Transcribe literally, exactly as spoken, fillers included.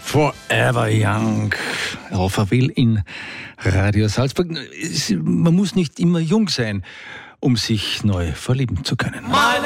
Forever Young auf A W L in Radio Salzburg. Man muss nicht immer jung sein, um sich neu verlieben zu können. Meine